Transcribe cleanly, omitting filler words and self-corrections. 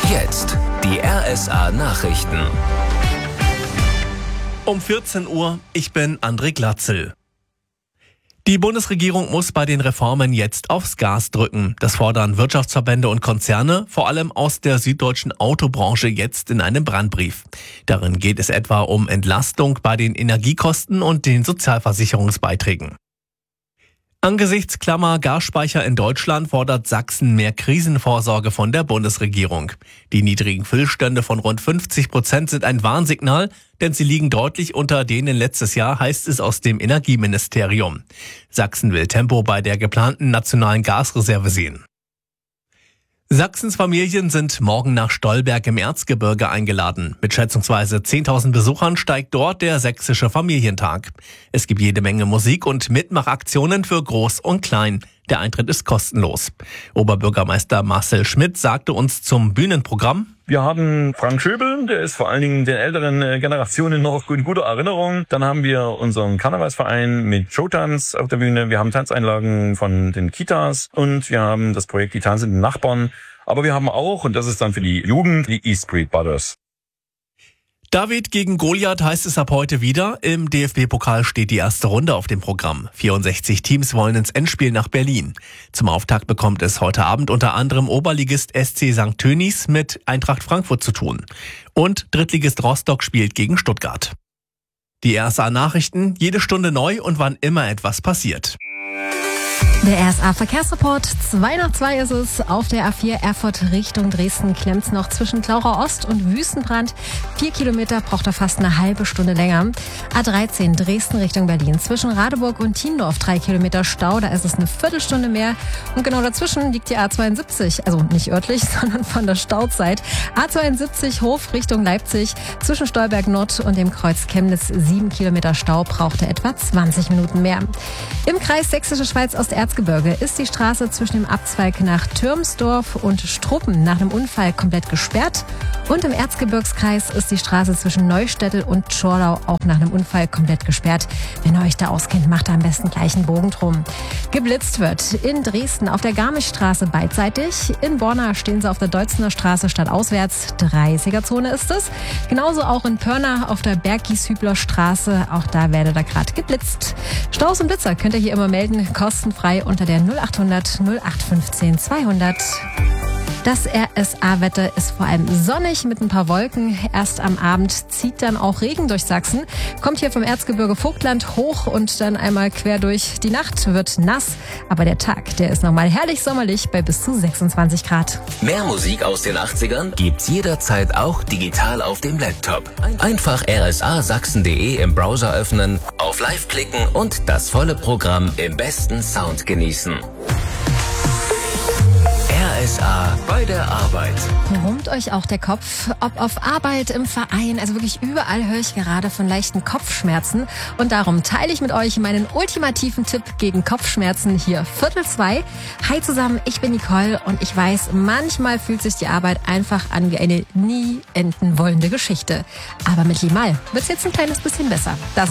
Jetzt die RSA Nachrichten. Um 14 Uhr, ich bin André Glatzel. Die Bundesregierung muss bei den Reformen jetzt aufs Gas drücken. Das fordern Wirtschaftsverbände und Konzerne, vor allem aus der süddeutschen Autobranche, jetzt in einem Brandbrief. Darin geht es etwa um Entlastung bei den Energiekosten und den Sozialversicherungsbeiträgen. Angesichts klammer Gasspeicher in Deutschland fordert Sachsen mehr Krisenvorsorge von der Bundesregierung. Die niedrigen Füllstände von rund 50% sind ein Warnsignal, denn sie liegen deutlich unter denen letztes Jahr, heißt es aus dem Energieministerium. Sachsen will Tempo bei der geplanten nationalen Gasreserve sehen. Sachsens Familien sind morgen nach Stolberg im Erzgebirge eingeladen. Mit schätzungsweise 10.000 Besuchern steigt dort der sächsische Familientag. Es gibt jede Menge Musik und Mitmachaktionen für Groß und Klein. Der Eintritt ist kostenlos. Oberbürgermeister Marcel Schmidt sagte uns zum Bühnenprogramm: Wir haben Frank Schöbel, der ist vor allen Dingen den älteren Generationen noch in guter Erinnerung. Dann haben wir unseren Karnevalsverein mit Showtanz auf der Bühne. Wir haben Tanzeinlagen von den Kitas und wir haben das Projekt Die tanzenden Nachbarn. Aber wir haben auch, und das ist dann für die Jugend, die East Street Brothers. David gegen Goliath heißt es ab heute wieder. Im DFB-Pokal steht die erste Runde auf dem Programm. 64 Teams wollen ins Endspiel nach Berlin. Zum Auftakt bekommt es heute Abend unter anderem Oberligist SC St. Tönnies mit Eintracht Frankfurt zu tun. Und Drittligist Rostock spielt gegen Stuttgart. Die RSA Nachrichten, jede Stunde neu und wann immer etwas passiert. Der RSA-Verkehrsreport, 2 nach 2 ist es. Auf der A4 Erfurt Richtung Dresden klemmt's noch zwischen Klauchau Ost und Wüstenbrand. 4 Kilometer braucht er fast eine halbe Stunde länger. A13 Dresden Richtung Berlin. Zwischen Radeburg und Thiendorf 3 Kilometer Stau, da ist es eine Viertelstunde mehr. Und genau dazwischen liegt die A72, also nicht örtlich, sondern von der Stauzeit. A72 Hof Richtung Leipzig. Zwischen Stolberg Nord und dem Kreuz Chemnitz 7 Kilometer Stau, braucht er etwa 20 Minuten mehr. Im Kreis Sächsische Schweiz aus Erzgebirge ist die Straße zwischen dem Abzweig nach Türmsdorf und Struppen nach einem Unfall komplett gesperrt. Und im Erzgebirgskreis ist die Straße zwischen Neustädtel und Schorlau auch nach einem Unfall komplett gesperrt. Wenn ihr euch da auskennt, macht da am besten gleich einen Bogen drum. Geblitzt wird in Dresden auf der Garmischstraße beidseitig. In Borna stehen sie auf der Deutzener Straße stadtauswärts. 30er-Zone ist es. Genauso auch in Pörna auf der Berggieshübler Straße. Auch da werdet ihr gerade geblitzt. Staus und Blitzer könnt ihr hier immer melden, kostenfrei unter der 0800 0815 200. Das RSA-Wetter ist vor allem sonnig mit ein paar Wolken. Erst am Abend zieht dann auch Regen durch Sachsen. Kommt hier vom Erzgebirge Vogtland hoch und dann einmal quer durch. Die Nacht wird nass, aber der Tag, der ist nochmal herrlich sommerlich bei bis zu 26 Grad. Mehr Musik aus den 80ern gibt's jederzeit auch digital auf dem Laptop. Einfach rsasachsen.de im Browser öffnen, auf Live klicken und das volle Programm im besten Sound genießen. RSA bei der Arbeit. Brummt euch auch der Kopf? Ob auf Arbeit, im Verein, also wirklich überall höre ich gerade von leichten Kopfschmerzen. Und darum teile ich mit euch meinen ultimativen Tipp gegen Kopfschmerzen hier 1:45. Hi zusammen, ich bin Nicole und ich weiß, manchmal fühlt sich die Arbeit einfach an wie eine nie enden wollende Geschichte. Aber mit Limal wird es jetzt ein kleines bisschen besser. Das